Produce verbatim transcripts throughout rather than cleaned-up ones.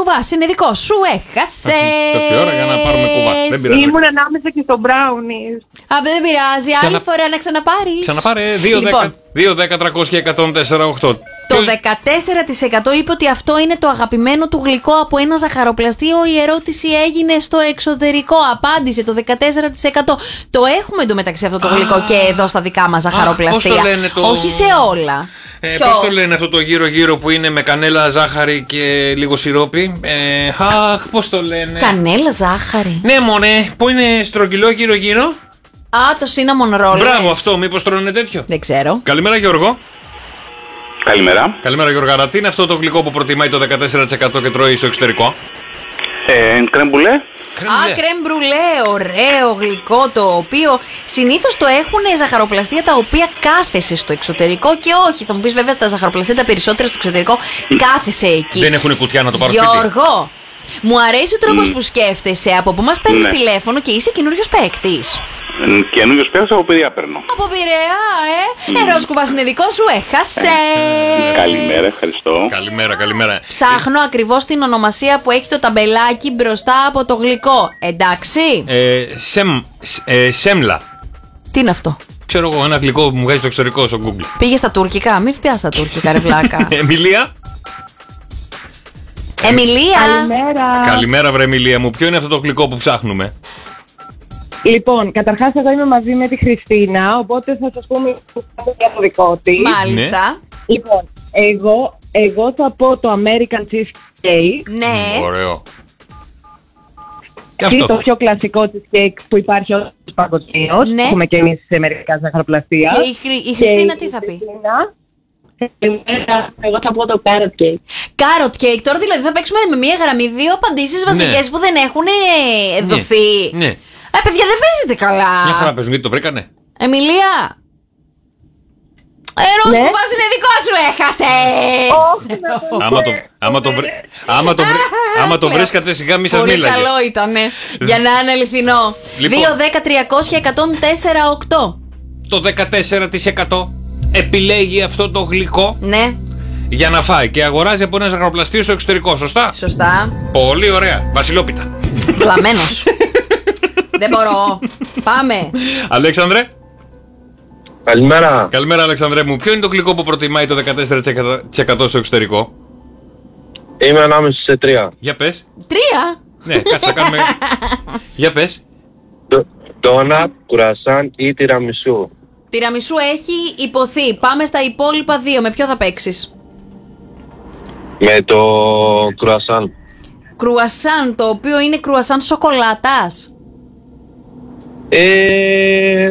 Κουβάς είναι δικό σου, έχασε. Τόση ώρα για να πάρουμε κουβά. Δεν πειράζει. Ήμουν ανάμεσα και στο Brownies. Α, δεν πειράζει. Ξανα... Άλλη φορά να ξαναπάρεις. Ξαναπάρε. δύο δέκα τριακόσια εκατόν τέσσερα οκτώ. Το δεκατέσσερα τοις εκατό είπε ότι αυτό είναι το αγαπημένο του γλυκό από ένα ζαχαροπλαστείο. Η ερώτηση έγινε στο εξωτερικό. Απάντησε το δεκατέσσερα τοις εκατό. Το έχουμε εντωμεταξύ αυτό το γλυκό και εδώ στα δικά μας ζαχαροπλαστεία. Το... Όχι σε όλα. Ε, πώς το λένε αυτό το γύρω-γύρω που είναι με κανέλα, ζάχαρη και λίγο σιρόπι. Ε, αχ, πώς το λένε. Κανέλα, ζάχαρη. Ναι, μωρέ, που είναι στρογγυλό γύρω-γύρω. Α, το cinnamon roll. Μπράβο, αυτό, μήπως τρώνε τέτοιο. Δεν ξέρω. Καλημέρα, Γιώργο. Καλημέρα. Καλημέρα, Γιώργαρα. Τι είναι αυτό το γλυκό που προτιμάει το δεκατέσσερα τοις εκατό και τρώει στο εξωτερικό? Ε, κρέμ μπουλέ. Α, κρέμ μπρουλέ, ωραίο γλυκό, το οποίο συνήθως το έχουν ζαχαροπλαστεία τα οποία κάθεσαι στο εξωτερικό και όχι. Θα μου πεις βέβαια τα ζαχαροπλαστεία τα περισσότερα στο εξωτερικό κάθεσαι εκεί. Δεν έχουν κουτιά να το πάρω Γιώργο, σπίτι. μου αρέσει ο τρόπος mm. που σκέφτεσαι. Από που μας παίρνεις ναι. τηλέφωνο και είσαι καινούριος παίκτης. Καινούριος παίκτης, από Πειραιά παίρνω. Από Πειραιά, ε! Mm. Ερώς Κουβάς είναι δικό σου, έχασες! Ε, καλημέρα, ευχαριστώ. Καλημέρα, καλημέρα. Ψάχνω ακριβώς την ονομασία που έχει το ταμπελάκι μπροστά από το γλυκό. Εντάξει. Ε, σεμ, ε, σέμλα. Τι είναι αυτό? Ξέρω εγώ, ένα γλυκό που μου βγάζει στο εξωτερικό στο Google. Πήγε στα τουρκικά, μην φτιάσεις στα τουρκικά, ρε βλάκα. Εμιλία. Εμιλία. Καλημέρα. Καλημέρα, βρε Εμιλία μου. Ποιο είναι αυτό το γλυκό που ψάχνουμε? Λοιπόν, καταρχάς εγώ είμαι μαζί με τη Χριστίνα, οπότε θα σας πούμε για το δικό της. Μάλιστα. Ναι. Λοιπόν, εγώ, εγώ θα πω το American Cheesecake. Ναι. Ωραίο. Και Είναι αυτό. το πιο κλασικό cheesecake που υπάρχει ως παγκοσμίως. Ναι. Έχουμε και εμείς σε μερικά ζαχαροπλαστεία. Και η, Χρυ- η Χριστίνα τι θα πει? Χριστίνα, εγώ θα πω το carrot cake. Carrot cake. Τώρα δηλαδή θα παίξουμε με μία γραμμή δύο απαντήσεις βασικές Ναι. που δεν έχουν ε, δοθεί. Ναι. Ε, παιδιά, δεν παίζετε καλά. Μια χαρά παίζουν, γιατί το βρήκανε. Εμιλία. Ερώς Ναι. Κουβάς είναι δικό σου, έχασες. Άμα το, άμα το, βρει, άμα το, βρει, άμα το βρίσκατε σιγά μη σας Πολύ μίλαγε. καλό ήτανε, για να είναι αληθινό. Λοιπόν. δύο δέκα τριακόσια εκατόν τέσσερα οκτώ. Το δεκατέσσερα τοις εκατό επιλέγει αυτό το γλυκό Ναι, για να φάει και αγοράζει από ένα ζαχαροπλαστείο στο εξωτερικό, σωστά? σωστά. Πολύ ωραία. Βασιλόπιτα. Βλαμμένος. Δεν μπορώ. Πάμε. Αλέξανδρε. Καλημέρα. Καλημέρα, Αλεξανδρέ μου. Ποιο είναι το γλυκό που προτιμάει το δεκατέσσερα τοις εκατό στο εξωτερικό? Είμαι ανάμεσα σε τρία. Για πες. Τρία. Ναι, κάτσε να κάνουμε. Για πες. Ντόνατ, κουρασάν ή τυραμισού. Τυραμισού έχει υποθεί. Πάμε στα υπόλοιπα δύο. Με ποιο θα παίξεις? Με το κουρασάν. Κρουασάν, το οποίο είναι κρουασάν σοκολάτας. Ε,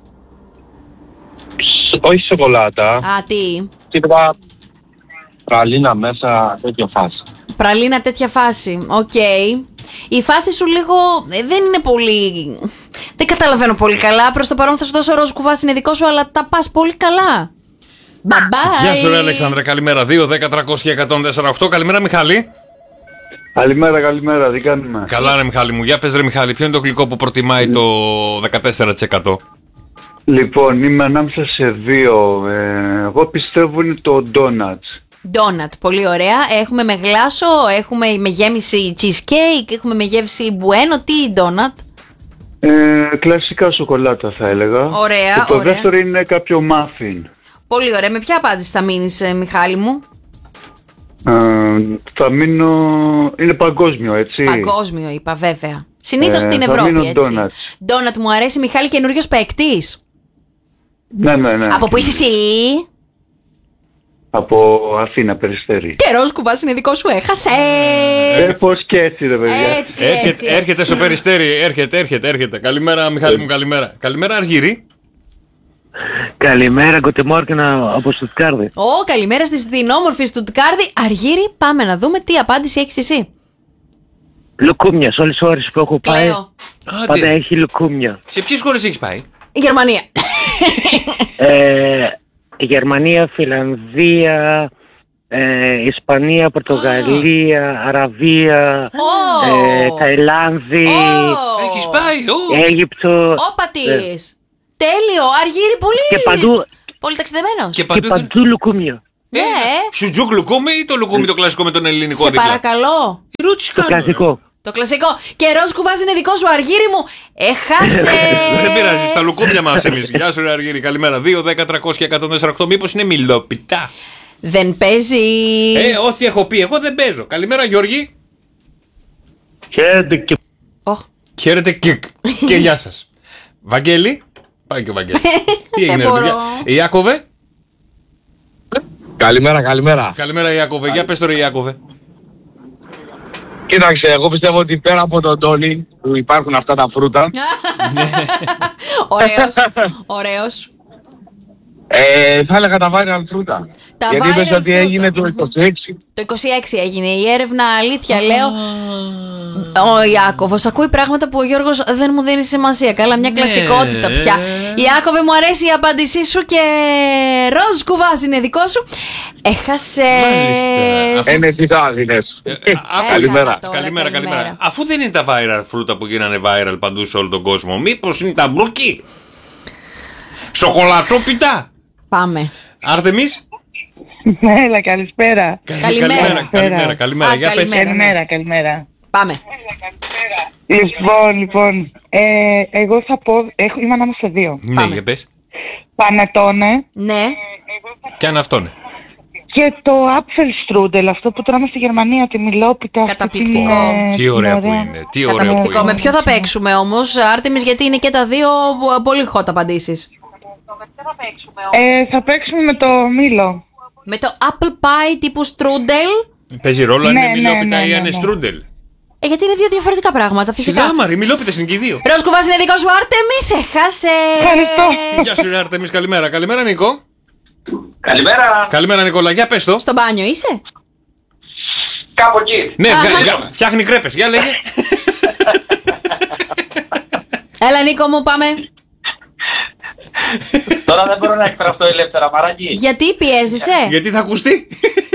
σ- όχι σοκολάτα. Α, τι. Τίποτα πραλίνα μέσα, τέτοιο φάση. Πραλίνα τέτοια φάση. Οκ. Η φάση σου λίγο ε, δεν είναι πολύ. Δεν καταλαβαίνω πολύ καλά. Προς το παρόν θα σου δώσω ροζ Κουβάς είναι δικό σου, αλλά τα πας πολύ καλά. Bye bye. Γεια σου, ρε Αλέξανδρε. Καλημέρα. δύο δέκα τριακόσια εκατόν τέσσερα οκτώ. Καλημέρα, Μιχάλη. Καλημέρα, καλημέρα, τι κάνουμε? Καλά, ρε Μιχάλη μου. Για πες, ρε Μιχάλη, ποιο είναι το γλυκό που προτιμάει το δεκατέσσερα τοις εκατό? Λοιπόν, είμαι ανάμεσα σε δύο. Ε, εγώ πιστεύω είναι το donuts. Donut, πολύ ωραία. Έχουμε με γλάσο, έχουμε με γέμιση cheesecake, έχουμε με γέμιση bueno. Τι donut? Ε, κλασικά σοκολάτα θα έλεγα. Ωραία, Και το ωραία. δεύτερο είναι κάποιο muffin. Πολύ ωραία. Με ποια απάντηση θα μείνεις, ε, Μιχάλη μου? Ε, θα μείνω... Είναι παγκόσμιο, έτσι. Παγκόσμιο είπα, βέβαια. Συνήθως Ε, στην θα Ευρώπη, μείνω έτσι. donut. Donut μου αρέσει, Μιχάλη, καινούριος παίκτης. Ναι, ναι, ναι. Από πού είσαι εσύ? Από Αθήνα, Περιστέρη. Καιρός Κουβάς είναι δικό σου, έχασες. Ε, πώς και έτσι, ρε παιδιά. Έτσι, Έρχεται, έτσι, έρχεται έτσι. στο Περιστέρι. Έρχεται, έρχεται, έρχεται. Καλημέρα, Μιχάλη μου, καλημέρα. Καλημέρα, Αργύρη. Καλημέρα, guten Morgen από Στουτγκάρδη. Ω, καλημέρα στη στην όμορφη Στουτγκάρδη. Αργύρη, πάμε να δούμε τι απάντηση έχεις εσύ. Λουκούμια, σε όλες τις ώρες που έχω πάει, Κλαίω. πάντα έχει λουκούμια. Σε ποιες χώρες έχεις πάει? Η Γερμανία. ε, Γερμανία, Φιλανδία, ε, Ισπανία, Πορτογαλία, Αραβία, Ω. ε, Ταϊλάνδη, Ω. Έχεις πάει, ω. Αίγυπτο Όπα της. Τέλειο, Αργύρη, πολύ. και παντού, Πολύ ταξιδεμένος. Και και παντού. παντού λουκούμια. Ναι. Σουτζούκ λουκούμι ή το λουκούμι το κλασικό με τον ελληνικό Σε δίπλα? παρακαλώ. ερώτηση Το κάνω. κλασικό. Το κλασικό. Και ροζ κουβάς είναι δικό σου, Αργύρι μου. Έχασε. Δεν πειράζει, στα λουκούμια μας εμείς. Γεια σου, ρε Αργύρι, καλημέρα. δύο, δέκα, τριακόσια, εκατόν τέσσερα οκτώ. Μήπως είναι μιλόπιτα? Δεν παίζεις. Ε, ό,τι έχω πει, εγώ δεν παίζω. Καλημέρα, Γιώργη. Χαίρετε και... Οχ. Χαίρετε και, και γεια σας. Βαγγέλη. Πάει και ο Βαγγέλης. Τι έγινε, ρε μπορώ. παιδιά. Ιάκωβε. Καλημέρα, καλημέρα. Καλημέρα, Ιάκωβε. Για πες τώρα, Ιάκωβε. Κοίταξε, εγώ πιστεύω ότι πέρα από τον Τόνι που υπάρχουν αυτά τα φρούτα, Ωραίος. Ωραίος. ε, θα έλεγα τα viral φρούτα. Τα Γιατί είπες viral ότι φρούτα. έγινε το είκοσι έξι. Το είκοσι έξι έγινε η έρευνα, αλήθεια λέω. Ο Ιάκωβος ακούει πράγματα που ο Γιώργος δεν μου δίνει σημασία. Καλά, μια κλασικότητα πια. Ιάκωβε, μου αρέσει η απάντησή σου και ροζ κουβάς είναι δικό σου. Έχασες. Είναι τι θα έδινες. Καλημέρα. τώρα, Καλημέρα, καλημέρα. καλημέρα. Αφού δεν είναι τα viral φρούτα που γίνανε viral παντού σε όλο τον κόσμο, μήπως είναι τα μπρούκι? Σοκολατόπιτα. Πάμε. Άρτεμις. Έλα, καλησπέρα. Καλημέρα. Καλημέρα, καλημέρα, καλημέρα. Α, Για πες. καλημέρα. Καλημέρα, καλημέρα. Πάμε. Λοιπόν, λοιπόν, ε, εγώ θα πω, έχω, είμαι ανάμεσα σε δύο. Ναι, Πάμε. για πες. Πανετόνε Ναι. Και αν αυτό είναι. και το Apfelstrudel, αυτό που τρώμε στη Γερμανία, τη μιλόπιτα. αυτή Καταπληκτικό. την, ε, Τι ωραία την που είναι. Τι ωραίο που Καταπληκτικό. Με είναι. ποιο θα παίξουμε όμως, Άρτεμις, γιατί είναι και τα δύο πολύ hot απαντήσεις. Ε, θα παίξουμε με το μήλο. Με το apple pie τύπου strudel. Παίζει ρόλο αν Ναι, είναι ναι, μιλόπιτα ναι, ή ναι, αν είναι ναι. στρούντελ. Ε, γιατί είναι δύο διαφορετικά πράγματα, φυσικά. Σιγά, Μαρή, μιλόπιτες είναι και οι δύο. Ροζ κουβάς είναι δικό σου, Άρτεμις, έχασε. Ευχαριστώ. Γεια σου, ρε Άρτεμις, καλημέρα. Καλημέρα, Νίκο. Καλημέρα. Καλημέρα, Νικόλα, για πες το. Στο μπάνιο είσαι. Κάπου εκεί. Ναι, Αχα. γα- γα- φτιάχνει κρέπες. Για λέγε. Έλα, Νίκο μου, πάμε. Τώρα δεν μπορώ να εκφραστώ ελεύθερα, μαράκι. Γιατί πιέζεσαι. Γιατί θα ακουστεί.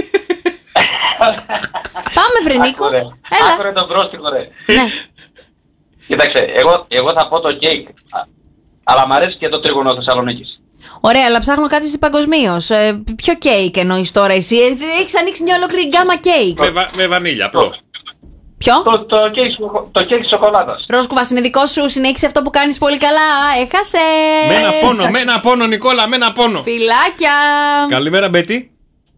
Πάμε, βρε Νίκο. Άκουρε, Έλα. άκουρε τον πρόστιχο, ρε. Ναι. Κοίταξε, εγώ, εγώ θα πω το κέικ. Α, Αλλά μ' αρέσει και το τρίγωνο Θεσσαλονίκης. Ωραία, αλλά ψάχνω κάτι παγκοσμίως. Ε, ποιο κέικ εννοείς τώρα εσύ. Ε, έχεις ανοίξει μια ολόκληρη γκάμα κέικ. Με, βα- με βανίλια, απλό. Ποιο? Το, το, κέικ, σοκο- το κέικ σοκολάτας. Ροζ κουβάς είναι δικό σου, συνέχισε αυτό που κάνεις πολύ καλά. Έχασες. Με ένα πόνο, με ένα πόνο, Νικόλα, με ένα πόνο. Φιλάκια. Καλημέρα, Μπέτη.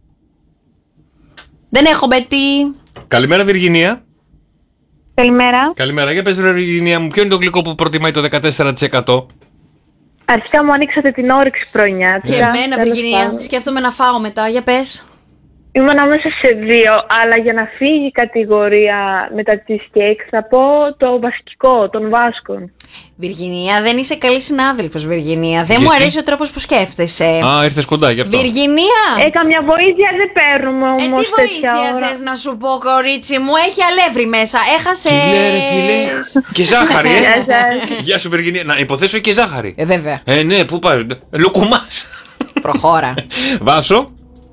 Δεν έχω μπετή. Καλημέρα, Βιργινία. Καλημέρα. Καλημέρα, για πες, ρε Βιργινία μου, ποιο είναι το γλυκό που προτιμάει το δεκατέσσερα τοις εκατό. Αρχικά μου ανοίξατε την όρεξη πρωινιά. Και εμένα, Βιργινία. Σκέφτομαι να φάω μετά. Για πες. Είμαι ανάμεσα σε δύο, αλλά για να φύγει η κατηγορία με τα cheesecake θα πω το βασικό, των Βάσκων. Βιργινία, δεν είσαι καλή συνάδελφος, Βιργινία. Δεν Γιατί? μου αρέσει ο τρόπος που σκέφτεσαι. Α, ήρθες κοντά γι' αυτό. Βιργινία! Ε, καμιά βοήθεια δεν παίρνουμε Ε, όμως τι τέτοια βοήθεια ώρα. θες να σου πω, κορίτσι μου, έχει αλεύρι μέσα. Έχασε. Τι λέει, ρε φίλε. Και ζάχαρη, Γεια ε. σας. Γεια σου, Βιργινία. Να υποθέσω και ζάχαρη. Ε, βέβαια. Ε, ναι, πού πάει. Λουκουμάς. Προχώρα. Βάσο.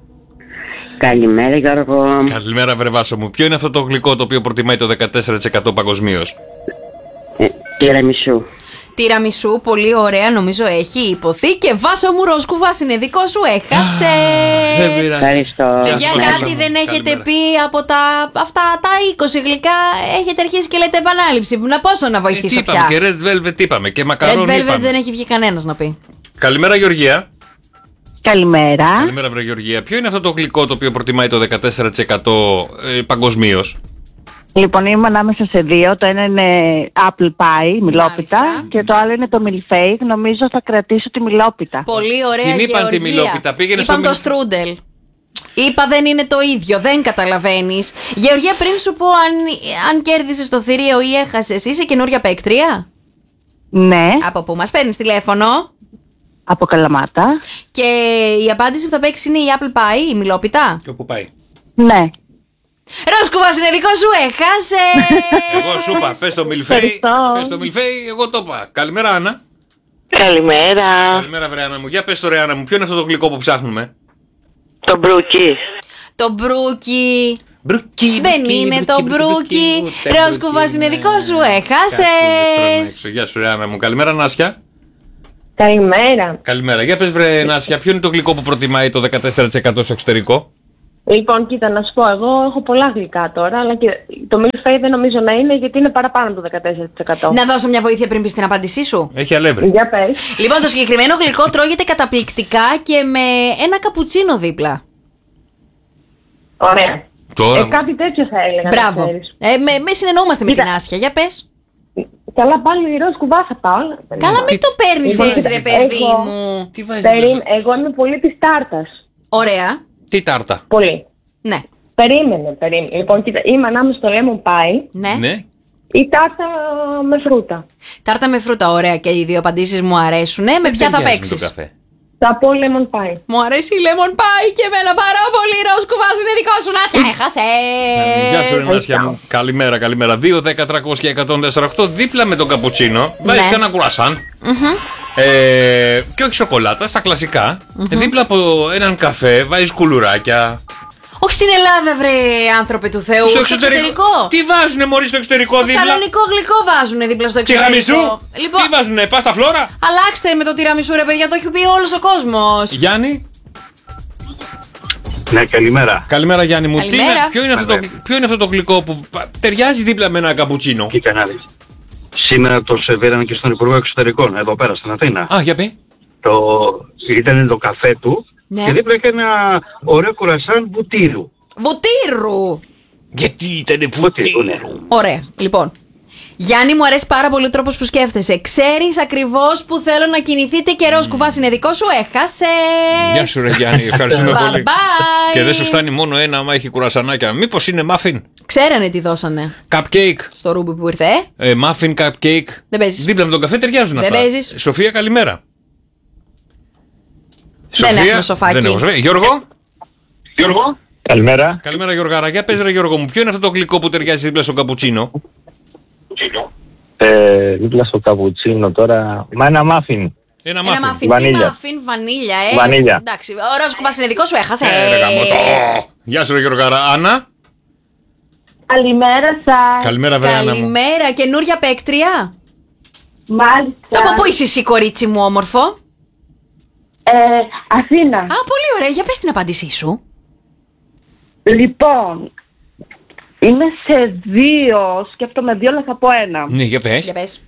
Καλημέρα Γιώργο. Καλημέρα, βρε Βάσο μου. Ποιο είναι αυτό το γλυκό το οποίο προτιμάει το δεκατέσσερα τοις εκατό παγκοσμίως. Ε, Τιραμισού. Τιραμισού, πολύ ωραία, νομίζω έχει υποθεί. Και Βάσο μου, ροζ κουβάς είναι δικό σου, έχασε. Δεν πειράζει. Ευχαριστώ. Γεια Για σου, κάτι Βασίλη. δεν έχετε Καλημέρα. πει από τα, αυτά τα είκοσι γλυκά. Έχετε αρχίσει και λέτε επανάληψη. Να πόσο να Ε, τι βοηθήσω είπαμε, πια. και Red Velvet τι είπαμε, και Red μακαρόνι Velvet είπαμε. δεν έχει βγει κανένας να πει. Καλημέρα, Γεωργία. Καλημέρα. Καλημέρα, βρε Γεωργία. Ποιο είναι αυτό το γλυκό το οποίο προτιμάει το δεκατέσσερα τοις εκατό ε, παγκοσμίως. Λοιπόν, είμαι ανάμεσα σε δύο. Το ένα είναι apple pie, μιλόπιτα. Μάλιστα. Και το άλλο είναι το milfake. Νομίζω θα κρατήσω τη μιλόπιτα. Πολύ ωραία, Την είπαν τη Γεωργία. Μιλόπιτα, πήγαινε Είπαν στο το Μιλ- στρούντελ. Είπα δεν είναι το ίδιο, δεν καταλαβαίνεις. Γεωργία, πριν σου πω αν, αν κέρδισες το θηρίο ή έχασες, είσαι καινούρια παίκτρια. Ναι, Από πού μας παίρνεις τηλέφωνο. από Καλαμάτα. Και η απάντηση που θα παίξεις είναι η apple pie, η μιλόπιτα. Και όπου πάει. Ναι. Ροσκουβάς είναι δικό σου, έχασε. Εγώ σου είπα, πες το Μιλφέι. Ευχαριστώ. Πες το Μιλφέι, εγώ το είπα. Καλημέρα, Άννα. Καλημέρα. Καλημέρα, βρε Άννα μου. Για πες το ρε Άννα μου, ποιο είναι αυτό το γλυκό που ψάχνουμε. Το μπρούκι. Το μπρούκι. Μπρούκι, Δεν μπρούκι, είναι το μπρούκι. ούτε Ροσκουβάς μπρούκι, είναι ναι. δικό σου, Κάτω, δεν έχασες. στρώνω. Γεια σου, ρε Άννα μου. Καλημέρα, Νάσια. Καλημέρα. Καλημέρα. Για πες, βρε Νάσια, ποιο είναι το γλυκό που προτιμάει το δεκατέσσερα τοις εκατό στο εξωτερικό. Λοιπόν, κοίτα, να σου πω, εγώ έχω πολλά γλυκά τώρα, αλλά και το μιλφέι δεν νομίζω να είναι, γιατί είναι παραπάνω από το δεκατέσσερα τοις εκατό. Να δώσω μια βοήθεια πριν πεις την απάντησή σου. Έχει αλεύρι. Για πες. Λοιπόν, το συγκεκριμένο γλυκό τρώγεται καταπληκτικά και με ένα καπουτσίνο δίπλα. Ωραία. Τώρα... Ε, κάτι τέτοιο θα έλεγα. Μπράβο. Ε, με, με συνεννοούμαστε με την Άσια. Για πες. Καλά, πάλι ροζ κουβά θα πάω. Καλά, μην το παίρνεις Λοιπόν, έτσι, ρε εγώ- παιδί μου. Τι βάζεις? Περί- Εγώ είμαι πολύ της τάρτας. Ωραία. Τι τάρτα. Πολύ. Ναι. Περίμενε, περίμενε. Λοιπόν, κοίτα, είμαι ανάμεσα στο lemon pie Ναι. Ναι. ή τάρτα με φρούτα. Τάρτα με φρούτα, ωραία, και οι δύο απαντήσεις μου αρέσουν. Με ποια θα Ταιριάζει με παίξεις? το καφέ. Θα πω lemon pie. Μου αρέσει η lemon pie και εμένα πάρα πολύ. Ροζ κουβάς είναι δικό σου, Νάσια. Έχασες. Γεια σου, ρε Νάσια μου. Καλημέρα, καλημέρα. δύο, δέκα, τριακόσια, εκατόν τέσσερα οκτώ. Δίπλα με τον καπουτσίνο βάζεις και ένα κουρασάν. Ε, και όχι σοκολάτα, στα κλασικά. Δίπλα από έναν καφέ βάζεις κουλουράκια. Όχι στην Ελλάδα, βρε άνθρωπε του Θεού. Στο εξωτερικό. Τι βάζουνε μωρί στο εξωτερικό δίπλα? Κανονικό γλυκό βάζουνε δίπλα στο εξωτερικό. Τιραμισού. Λοιπόν, Τι βάζουνε, πάστα φλόρα. αλλάξτε με το τιραμισού, ρε παιδιά, το έχει πει όλος ο κόσμος. Γιάννη. Ναι, καλημέρα. Καλημέρα Γιάννη μου. Τι Καλημέρα. είναι- ποιο, είναι αυτό το, ποιο είναι αυτό το γλυκό που πα- ταιριάζει δίπλα με ένα καπουτσίνο? Κοίτα να δεις. Σήμερα το σερβίρανε και στον Υπουργό Εξωτερικών, εδώ πέρα στην Αθήνα. Α, για πει. Το... Ήταν το καφέ του Ναι. και δίπλα είχε ένα ωραίο κουρασάν βουτύρου. Βουτύρου. Γιατί ήτανε Βουτύρου, ναι. Ωραία, λοιπόν. Γιάννη, μου αρέσει πάρα πολύ ο τρόπος που σκέφτεσαι. Ξέρεις ακριβώς που θέλω να κινηθείτε και ροζ κουβάς είναι δικό σου, έχασες. Γεια σου ρε Γιάννη, ευχαριστούμε Bye πολύ. bye. Και δεν σου φτάνει μόνο ένα, άμα έχει κουρασανάκια. Μήπως είναι muffin, Ξέρανε τι δώσανε cupcake, στο ρούμπι που ήρθε, ε. ε, muffin, cupcake. Δεν παίζεις. Δίπλα με τον καφέ ταιριάζουν Δεν αυτά. παίζεις. Σοφία, καλημέρα. Δεν έχουμε σοφάκι. Δεν έχουμε σοφάκι. Γιώργο. Γιώργο. Καλημέρα. Καλημέρα Γιώργαρα. Για πες ρε Γιώργο μου, ποιο είναι αυτό το γλυκό που ταιριάζει δίπλα στο καπουτσίνο? Ε, δίπλα στο καπουτσίνο τώρα. Μα ένα μάφιν. Ένα Ένα muffin. μαφιν, τι Βανίλια. μαφιν, βανίλια, ε. Βανίλια. Εντάξει, ο ροζ κουβάς είναι δικό σου, έχασες. Ε, ρε γαμώτο. Γεια σου ρε Γιώργαρα. Άννα. Καλημέρα σας. Καλημέρα βρε Άννα μου. Καλημέρα, καινούρια παίκτρια. Μάλιστα. Από πού είσαι εσύ, κορίτσι μου, όμορφο? Ε, Αθήνα. Α, πολύ ωραία, για πες την απάντησή σου. Λοιπόν, είμαι σε δύο, σκέφτομαι δύο, αλλά θα πω ένα. Ναι, για πες. Για πες.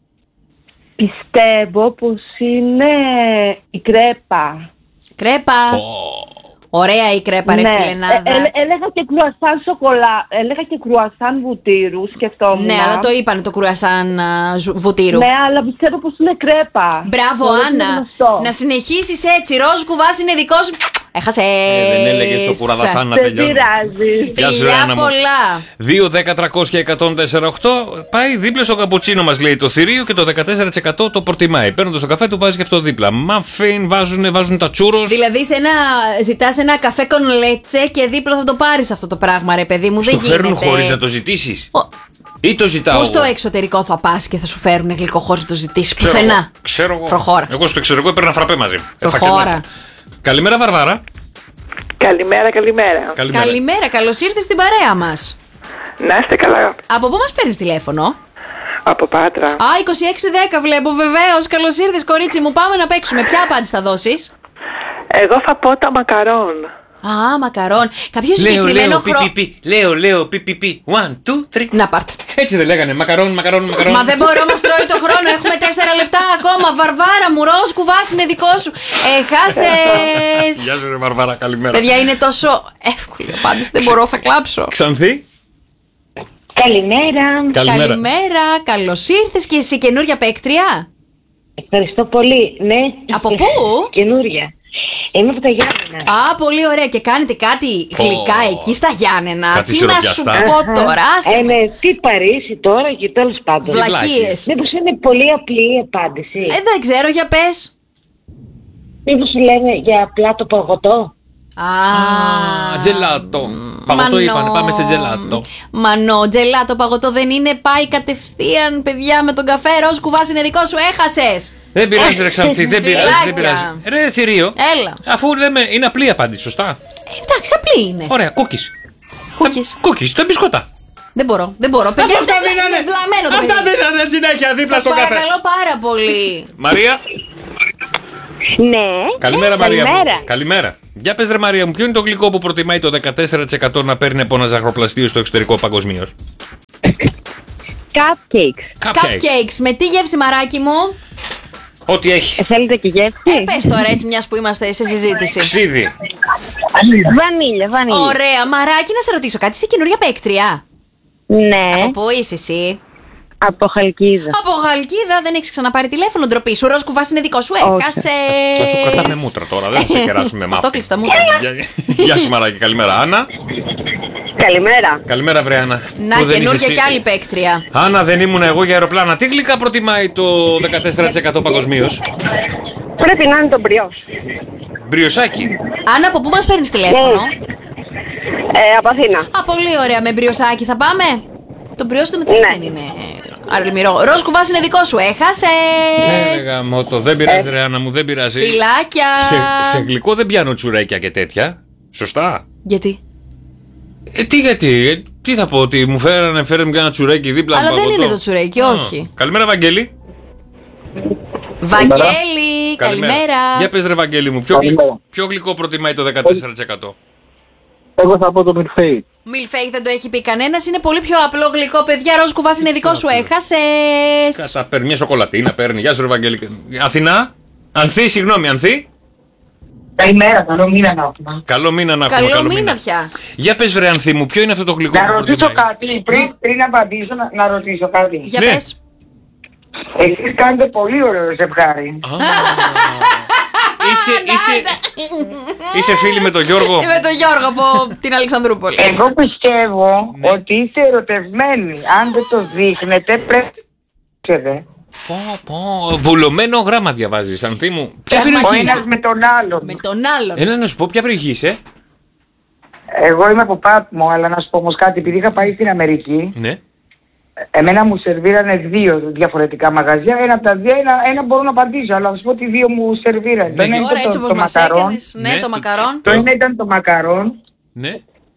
Πιστεύω πως είναι η κρέπα. Κρέπα. Ωραία η κρέπα, ρε Ναι. φιλενάδα. Ε, ε, έλεγα και κρουασάν σοκολά, έλεγα και κρουασάν βουτύρου, σκεφτόμουν. Ναι, αλλά το είπανε το κρουασάν α, ζου- βουτύρου. Ναι, αλλά πιστεύω πως είναι κρέπα. Μπράβο, Θεωρώ ότι είναι Άννα. γνωστό. Να συνεχίσεις έτσι. Ροζ κουβάς είναι δικό σου. Έχασες. Ε, δεν έλεγες το κουραδασάν να Δεν τελειώνει. πειράζει. Γεια σου, Φιλιά Άννα μου. πολλά. δύο, δέκα, τριακόσια, εκατόν τέσσερα οκτώ. Πάει δίπλα στο καπουτσίνο μας λέει το θηρίο και το δεκατέσσερα τοις εκατό το προτιμάει. Παίρνοντας το καφέ του βάζει και αυτό δίπλα. Μαφίν, βάζουν, βάζουν τα τσούρος. Δηλαδή, σε ένα, ζητάς ένα καφέ κονλέτσε και δίπλα θα το πάρεις αυτό το πράγμα, ρε παιδί μου. Στο δεν γίνεται. φέρνουν χωρίς να το ζητήσεις. Ο- Ή το ζητάω. Πού στο εγώ. εξωτερικό θα πας και θα σου φέρουν γλυκό χωρίς να το ζητήσεις? Ξέρω Πουθενά. εγώ. Ξέρω εγώ. Προχώρα. Εγώ στο εξωτερικό έπαιρνα φραπέ μαζί. Προχώρα. Εφακελάκια. Καλημέρα Βαρβάρα. Καλημέρα, καλημέρα. Καλημέρα. Καλημέρα, καλώς ήρθες στην παρέα μας. Να είστε καλά. Από πού μας παίρνεις τηλέφωνο? Από Πάτρα. Α, είκοσι έξι δέκα βλέπω, βεβαίως. Καλώς ήρθες, κορίτσι μου. Πάμε να παίξουμε. Ποια απάντηση θα δώσεις? Εγώ θα πω τα μακαρόν. Α, μακαρόν. Κάποιο Λέω, συγκεκριμένο λέω, πι, χρόνο. πι, πι. Λέω, λέω, πι, πι, πι. One, two, three. Να πάρτε. Έτσι δεν λέγανε. Μακαρόν, μακαρόν, μακαρόν. Μα δεν μπορώ, μας τρώει το χρόνο. Έχουμε τέσσερα λεπτά ακόμα. Βαρβάρα μου, ροζ κουβάς είναι δικό σου. Έχασες. Γεια σου ρε Βαρβάρα, καλημέρα. Παιδιά, είναι τόσο εύκολη απάντηση. Δεν μπορώ, θα κλάψω. Ξανθή. Καλημέρα. Καλημέρα. Καλημέρα. Καλώς ήρθες και εσύ, καινούρια παίκτρια. Ευχαριστώ πολύ. Ναι. Από πού? Καινούρια. Είμαι από τα Γιάννενα. Α, πολύ ωραία. Και κάνετε κάτι γλυκά εκεί στα Γιάννενα. Κάτι Τι να σου σιροπιαστά. πω τώρα. άσε Ε, με. ναι, τι Παρίσι τώρα και τέλος πάντων. Βλακίες. Μήπως είναι πολύ απλή η απάντηση. Ε, δεν ξέρω, για πες. Μήπως λένε για απλά το παγωτό. Α, Α, τζελάτο. Παγωτό Μανώ. είπανε, πάμε σε τζελάτο. Μανώ, τζελάτο παγωτό δεν είναι. Πάει κατευθείαν, παιδιά, με τον καφέ. Ροζ κουβάς είναι δικό σου. Έχασες. Δεν πειράζει ρε Ξανθή, δεν πειράζει, δεν πειράζει. Φιλάκια. Ρε θηρίο. Έλα. Αφού λέμε είναι απλή απάντηση, σωστά. Ε, εντάξει, απλή είναι. Ωραία, κούκκις. Κούκκις. Κούκκις, τα μπισκότα. Δεν μπορώ, δεν μπορώ. Παιδιά, Αυτά είναι δεν είναι. βλαμμένο το Αυτά παιδί. δεν είναι συνέχεια δίπλα Σας στο καφέ. παρακαλώ πάρα πολύ. Μαρία. Ναι. Καλημέρα, ε, Μαρία. Καλημέρα. Μου. Καλημέρα. Για πες, ρε Μαρία μου, ποιο είναι το γλυκό που προτιμάει το δεκατέσσερα τοις εκατό να παίρνει από ένα ζαχαροπλαστείο στο εξωτερικό παγκοσμίως? Cupcakes. Cupcakes. Με τι γεύση, μαράκι μου? Ό,τι έχει. Ε, θέλετε και γεύση? Ε, πες τώρα έτσι, μιας που είμαστε σε συζήτηση. Ξύδι. Βανίλια, βανίλια. Ωραία, μαράκι, να σε ρωτήσω κάτι. Είσαι καινούργια παίκτρια? Ναι. Από πού είσαι εσύ? Από Χαλκίδα. Από Χαλκίδα, δεν έχεις ξαναπάρει τηλέφωνο, ντροπή σου. Ροζ κουβάς είναι δικό σου, έχασες. Θα σου κρατάμε μούτρα τώρα, δεν θα σε κεράσουμε μάπη. Αυτό κλειστά μούτρα. Γεια σου, Μαράκι, καλημέρα. Άννα. Καλημέρα. Καλημέρα, βρε Άννα. Να, καινούργια κι άλλη παίκτρια. Άννα, δεν ήμουν εγώ για αεροπλάνα. Τι γλυκά προτιμάει το δεκατέσσερα τοις εκατό παγκοσμίως? Πρέπει να είναι το μπριός. Μπριοσάκι. Άννα, από πού μας παίρνεις τηλέφωνο? Ε, από Αθήνα. Α, πολύ ωραία, με μπριοσάκι θα πάμε. Το μπριός του μεταξύ δεν είναι αρλημυρό. Ροζ κουβάς είναι δικό σου, έχασες. Ναι, γαμώτο, δεν πειράζει, ρε Άννα μου, δεν πειράζει. Φιλάκια. Σε, σε γλυκό δεν πιάνω τσουρέκια και τέτοια. Σωστά. Γιατί? Ε, τι γιατί, ε, τι θα πω, ότι μου φέρανε, φέρανε και ένα τσουρέκι δίπλα μου. Αλλά δεν παγωτό. είναι το τσουρέκι, όχι. Καλημέρα, Βαγγέλη. Βαγγέλη, καλημέρα. Για πες, ρε Βαγγέλη μου, ποιο, γλυκό, ποιο γλυκό προτιμάει το δεκατέσσερα τοις εκατό? Εγώ θα πω το μιλφέι. Μιλφέι δεν το έχει πει κανένας, είναι πολύ πιο απλό γλυκό, παιδιά. Ροζ κουβάς είναι δικό σου, έχασες. Κατά παίρνει μια σοκολατίνα, παίρνει. Γεια σου, ρε Βαγγέλη. Αθηνά. Ανθή, συγγνώμη, Ανθή. Καλημέρα, καλό μήνα να έχουμε. Καλό μήνα να έχουμε. Καλό μήνα πια. Για πες, βρε Ανθή μου, ποιο είναι αυτό το γλυκό Να που ρωτήσω προτιμάει? κάτι, πριν, πριν απαντήσω, να, να ρωτήσω κάτι. Για Ναι. πες. Εσείς κάνετε πολύ ωραίο ζευγάρι. Είσαι, είσαι, είσαι φίλη με τον Γιώργο. Με τον Γιώργο από την Αλεξανδρούπολη. Εγώ πιστεύω ότι είστε ερωτευμένοι. Αν δεν το δείχνετε, πρέπει να ξέρετε. Πω, πω, βουλωμένο γράμμα διαβάζεις, Ανθή μου. Ποια Ο περιοχή ένας είσαι? με τον άλλον. Με τον άλλον. Έλα να σου πω, ποια περιοχή είσαι? Εγώ είμαι από Πάτμο, αλλά να σου πω όμως κάτι, επειδή είχα πάει στην Αμερική, Ναι. εμένα μου σερβίρανε δύο διαφορετικά μαγαζιά. Ένα από τα δύο, ένα, ένα μπορώ να απαντήσω, αλλά θα σου πω ότι δύο μου σερβίρανε. Το ένα Ωραία, ήταν έτσι το, όπως το μας μακαρόν. έκανες. Ναι, Ναι, το το- μακαρόν. Το ένα ήταν το μακαρόν Ναι.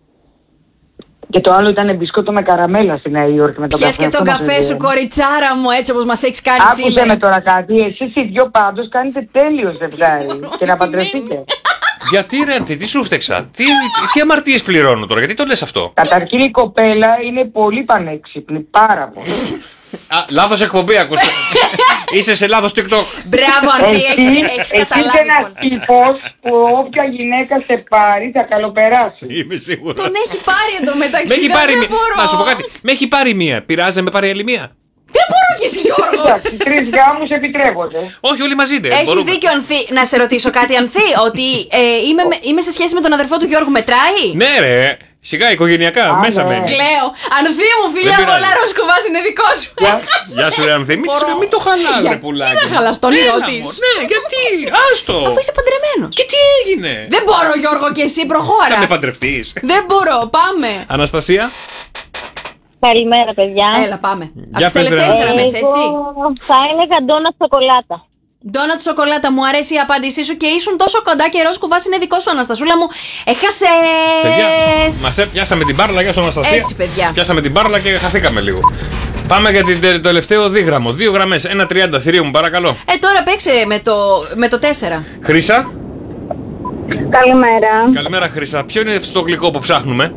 και το άλλο ήταν μπισκότο με καραμέλα στη Νέα Υόρκη με τον Πιες καφέ. και τον Αυτό μας καφέ σου, σερβίρανε. κοριτσάρα μου, έτσι όπως μας έχεις κάνει Άκουσε σήμερα. με τώρα κάτι, εσείς οι δυο πάντως κάνετε τέλειο ζευγάρι και να παντρευτείτε. Γιατί ρε Ανθή, τι σου φταίξα? Τι, τι αμαρτίες πληρώνω τώρα, γιατί το λες αυτό? Καταρχήν η κοπέλα είναι πολύ πανέξυπνη, πάρα πολύ. Α, λάθος εκπομπή άκουσα. Είσαι σε λάθος TikTok. Μπράβο, Ανθή, έχεις, Εσύ, έχεις εσύ είσαι καταλάβει ένας πολλά. τύπος που όποια γυναίκα σε πάρει θα καλοπεράσει. Είμαι σίγουρο. Τον έχει πάρει εντωμεταξύ. Με έχει δεν πάρει μία. μπορώ. Να σου πω κάτι. Με έχει πάρει μία. Πειράζει να με πάρει άλλη μία? Δεν μπορώ κι εσύ, Γιώργο. Εντάξει, τρεις γάμους επιτρέπονται. Όχι, όλοι μαζί δεν. Έχεις μπορούμε. δίκιο, Ανθή. Να σε ρωτήσω κάτι, Ανθή, ότι ε, είμαι, με- είμαι σε σχέση με τον αδερφό του Γιώργου, μετράει. Ναι, ρε. Σιγά, οικογενειακά. Α, μέσα ναι. μένει. Κλαίω. Ανθή μου, φίλια Δεν πειράζει. πολλά, ροζ κουβάς είναι δικό σου. Γεια σου, ρε Ανθή. Μην, Μπορώ. μην το χαλάς, ρε Γιατί πουλάκι. να χαλάς τον Έλα, όνειρό μωρέ. της? Ναι, γιατί. Άστο. Αφού είσαι παντρεμένος. Και τι έγινε? Δεν μπορώ, Γιώργο, και εσύ προχώρα. Θα με παντρευτείς. Δεν μπορώ, πάμε. Αναστασία. Καλημέρα, παιδιά. Έλα, πάμε. Για Από τις πες, ρε, τελευταίες Ανθή. γραμμές, έτσι. Θα έλεγα ντόνατ σοκολάτα. Ντόνατ σοκολάτα, μου αρέσει η απάντησή σου και ήσουν τόσο κοντά και ροζ κουβάς είναι δικό σου, Αναστασούλα μου. Παιδιά, Έχασες. μας έ- πιάσαμε την μπάρλα, γεια σου Αναστασία. Έτσι, παιδιά. Πιάσαμε την μπάρλα και χαθήκαμε λίγο. Πάμε για την τε- το τελευταίο δίγραμμο. Δύο γραμμές. ένα τριάντα, θηρίο μου, παρακαλώ. Ε, τώρα παίξε με το, με το τέσσερα. Χρύσα. Καλημέρα. Καλημέρα, Χρύσα. Ποιο είναι αυτό το γλυκό που ψάχνουμε?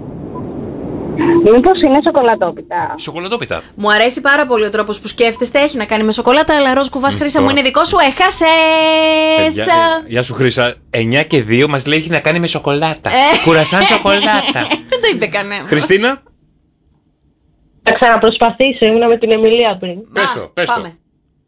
Μήπως είναι σοκολατόπιτα. Σοκολατόπιτα. Μου αρέσει πάρα πολύ ο τρόπος που σκέφτεστε. Έχει να κάνει με σοκολάτα, αλλά ροζ κουβάς, Χρύσα μου, τώρα. είναι δικό σου. Έχασες. Παιδιά, ε, γεια σου, Χρύσα. εννιά και δύο μας λέει έχει να κάνει με σοκολάτα. Ε. Κουρασάν σοκολάτα. Δεν το είπε κανένα. Χριστίνα, Θα ξαναπροσπαθήσω, ήμουνα με την Εμιλία πριν. πες το, πες το. Πάμε.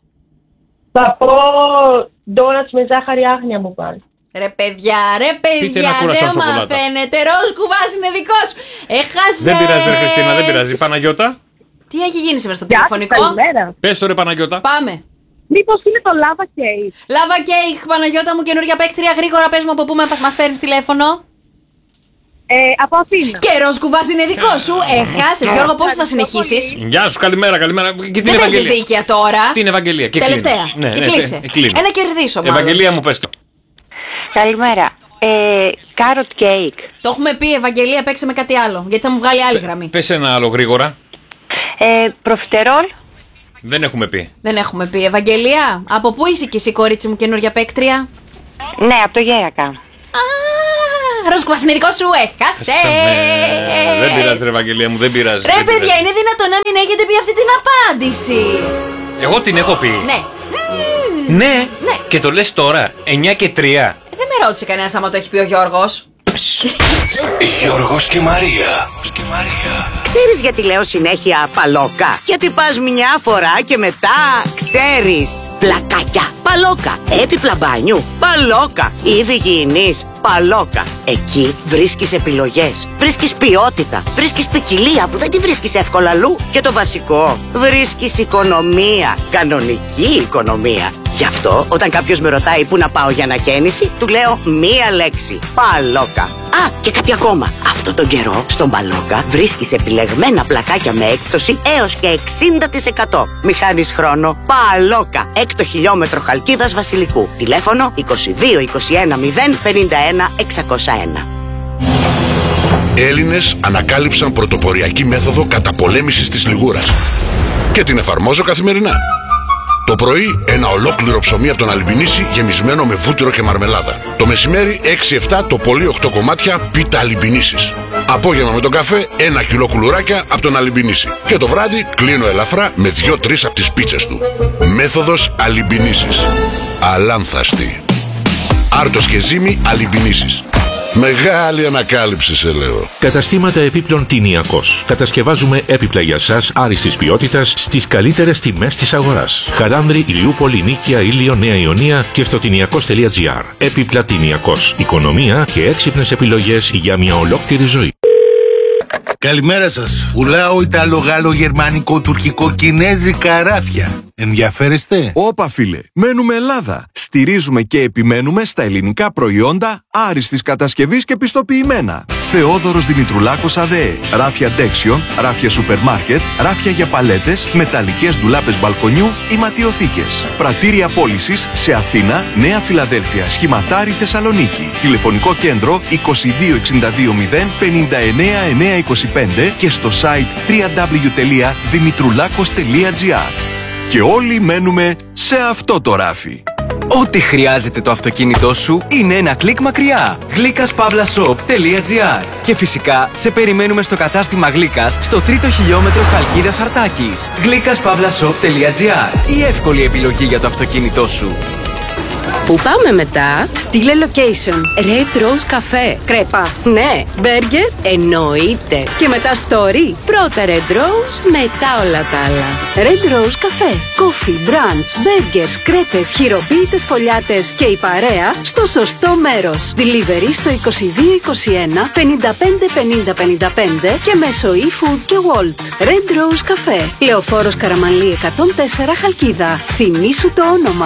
Θα πω ντόνατς με ζάχαρη άγνοια μου πάλι. Ρε παιδιά, ρε Πείτε παιδιά, ένα κουρασάν δεν σοκολάτα. μαθαίνετε. Ροζ κουβάς είναι δικό σου. Έχασες. Δεν πειράζει, ρε Χριστίνα, δεν πειράζει. Παναγιώτα, Τι έχει γίνει σήμερα στο τηλεφωνικό? Καλημέρα. πες το ρε Παναγιώτα. Πάμε. Μήπως είναι το λάβα κέικ. Λάβα κέικ, Παναγιώτα μου, καινούργια παίκτρια. Γρήγορα πες μου από πού μας, μας παίρνεις τηλέφωνο. Ε, από Αθήνα. Και ροζ κουβάς είναι δικό σου. Έχασες. Γιώργο, πώς θα συνεχίσεις? Γεια σου, καλημέρα, καλημέρα. Και την Δεν παίζεις Ευαγγελία. δίκαια τώρα. Την Ευαγγελία. Και Τελευταία. κλείνω. Ναι, Και ναι, κλείσε. ναι, κλείνω. Ένα κερδίσω μάλλον. Ευαγγελία μου, πες το. Καλημέρα. Ε, carrot cake. Το έχουμε πει, Ευαγγελία, παίξε με κάτι άλλο. Γιατί θα μου βγάλει άλλη γραμμή. Πες ένα άλλο γρήγορα. Ε, προφιτερόλ. Δεν έχουμε πει. Δεν έχουμε πει. Ευαγγελία, από πού είσαι κι εσύ, κορίτσι μου, καινούργια παίκτρια? Ναι, από το Γέρακα. Ροσκουασινιδικό σου έχασε. Δεν πειράζει, ρε Ευαγγελία μου, δεν πειράζει. Ρε παιδιά, είναι δυνατόν να μην έχετε πει αυτή την απάντηση? Εγώ την έχω πει. Ναι. Ναι. Ναι. Και το λες τώρα, εννιά και τρία. Ε, δεν με ρώτησε κανένας άμα το έχει πει ο Γιώργος. Γιώργος και Μαρία. Ξέρεις γιατί λέω συνέχεια παλόκα? Γιατί πας μια φορά και μετά ξέρεις. Πλακάκια, παλόκα. Έπιπλα μπάνιου, παλόκα. Είδη υγιεινής, παλόκα. Εκεί βρίσκεις επιλογές, βρίσκεις ποιότητα, βρίσκεις ποικιλία που δεν τη βρίσκεις εύκολα αλλού. Και το βασικό, βρίσκεις οικονομία, κανονική οικονομία. Γι' αυτό όταν κάποιος με ρωτάει πού να πάω για ανακαίνιση, του λέω μία λέξη, παλόκα. Α, και κάτι ακόμα. Αυτό τον καιρό στον Παλόκα βρίσκεις επιλεγμένα πλακάκια με έκπτωση έως και εξήντα τοις εκατό. Μη χάνεις χρόνο. Παλόκα, έκτο χιλιόμετρο Χαλκίδας Βασιλικού. Τηλέφωνο είκοσι δύο είκοσι ένα μηδέν πενήντα ένα εξακόσια ένα. Έλληνες ανακάλυψαν πρωτοποριακή μέθοδο καταπολέμησης της λιγούρας. Και την εφαρμόζω καθημερινά. Το πρωί ένα ολόκληρο ψωμί από τον Αλιμπινίση γεμισμένο με βούτυρο και μαρμελάδα. Το μεσημέρι έξι εφτά, το πολύ οκτώ κομμάτια πίτα Αλιμπινίσης. Απόγευμα με τον καφέ ένα κιλό κουλουράκια από τον Αλιμπινίση. Και το βράδυ κλείνω ελαφρά με δύο τρεις από τις πίτσες του. Μέθοδος Αλιμπινίσης. Αλάνθαστη. Άρτος και ζύμη Αλιμπινίσης. Μεγάλη ανακάλυψη, σε λέω. Καταστήματα επίπλων Τινιακός. Κατασκευάζουμε έπιπλα για σας άριστης ποιότητας στις καλύτερες τιμές της αγοράς. Χαράνδρη, Ηλιούπολη, Νίκαια, Ήλιο, Νέα Ιωνία και στο τινιακός τελεία τζι άρ. Έπιπλα Τινιακός. Οικονομία και έξυπνες επιλογές για μια ολόκληρη ζωή. Καλημέρα σας. Πουλάω Ιταλο, Γάλλο, Γερμανικό, Τουρκικό, Κινέζικα ράφια. Ενδιαφέρεστε? Όπα φίλε, μένουμε Ελλάδα. Στηρίζουμε και επιμένουμε στα ελληνικά προϊόντα άριστης κατασκευής και πιστοποιημένα. Θεόδωρος Δημητρουλάκος ΑΔΕ. Ράφια Ντέξιον, ράφια σούπερ μάρκετ, ράφια για παλέτες, μεταλλικές ντουλάπες μπαλκονιού ή ματιοθήκες. Πρατήρια πώλησης σε Αθήνα, Νέα Φιλαδέλφια, Σχηματάρι, Θεσσαλονίκη. Τηλεφωνικό κέντρο είκοσι δύο εξήντα δύο μηδέν πενήντα εννέα εννιακόσια είκοσι πέντε και στο site double-u double-u double-u τελεία δημητρουλάκος τελεία τζι άρ. Και όλοι μένουμε σε αυτό το ράφι. Ό,τι χρειάζεται το αυτοκίνητό σου είναι ένα κλικ μακριά. γλύκας παύλα σοπ τελεία τζι άρ. Και φυσικά σε περιμένουμε στο κατάστημα Γλύκας στο τρίτο χιλιόμετρο Χαλκίδας Αρτάκης. γλύκας παύλα σοπ τελεία τζι άρ. Η εύκολη επιλογή για το αυτοκίνητό σου. Πού πάμε μετά? Στείλε location. Red Rose Café. Κρέπα. Ναι. Burger. Εννοείται. Και μετά story. Πρώτα Red Rose, μετά όλα τα άλλα. Red Rose Café. Coffee, brunch, burgers, κρέπες, χειροποίητες φωλιάτες και η παρέα στο σωστό μέρος. Delivery στο είκοσι δύο είκοσι ένα πενήντα πέντε πενήντα πενήντα πέντε και μέσω eFood και Wolt. Red Rose Café. Λεωφόρος Καραμανλή εκατόν τέσσερα Χαλκίδα. Θυμήσου το όνομα.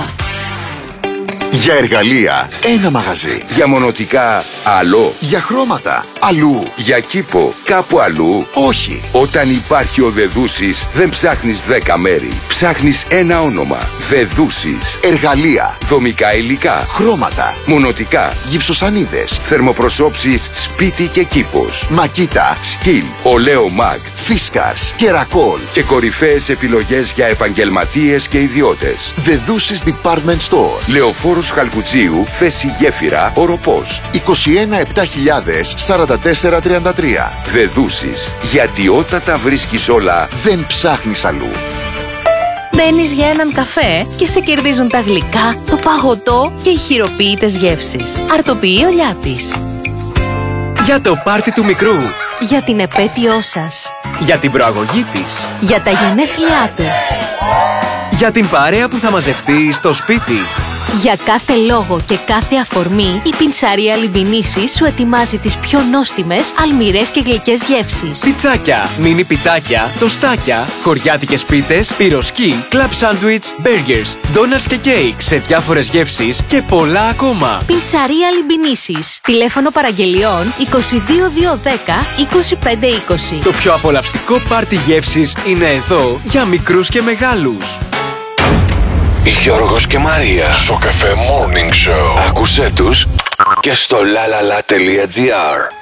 Για εργαλεία, ένα μαγαζί. Για μονοτικά, άλλο. Για χρώματα, αλλού. Για κήπο, κάπου αλλού. Όχι. Όταν υπάρχει ο Δεδούσης, δεν ψάχνεις δέκα μέρη. Ψάχνεις ένα όνομα. Δεδούσης. Εργαλεία, δομικά υλικά, χρώματα, μονοτικά, γυψοσανίδες, θερμοπροσώψεις, σπίτι και κήπος. Μακίτα, σκυλ, ολέο μαγ, φίσκαρς, κερακόλ και κορυφαίες επιλογές για επαγγελματίες και ιδιώτες. Δεδούσης Department Store. Λεωφόρος Χαλκουτσίου, θέση Γέφυρα, Οροπός. είκοσι ένα επτά χιλιάδες σαράντα τέσσερα τριάντα τρία. Δεδούσης. Γιατί όταν τα βρίσκεις όλα, δεν ψάχνεις αλλού. Μπαίνεις για έναν καφέ και σε κερδίζουν τα γλυκά, το παγωτό και οι χειροποίητες γεύσεις. Αρτοποιεί ο Λιάτης. Για το πάρτι του μικρού. Για την επέτειό σας. Για την προαγωγή της. Για τα γενέθλιά του. Για την παρέα που θα μαζευτεί στο σπίτι. Για κάθε λόγο και κάθε αφορμή, η πινσαρία Αλιμπινίση σου ετοιμάζει τις πιο νόστιμες, αλμυρές και γλυκές γεύσεις. Πιτσάκια, μίνι πιτάκια, τοστάκια, χωριάτικες πίτες, πυροσκή, κλαμπ σάντουιτς, μπέργκερς, ντόνατς και κέικ σε διάφορες γεύσεις και πολλά ακόμα. Πινσαρία Αλιμπινίσης. Τηλέφωνο παραγγελιών είκοσι δύο διακόσια δέκα είκοσι πέντε είκοσι. Το πιο απολαυστικό πάρτι γεύσεις είναι εδώ για μικρούς και μεγάλους. Γιώργος και Μαρία. Στο καφέ Morning Show. Άκουσέ τους και στο λαλαλα τελεία τζι άρ.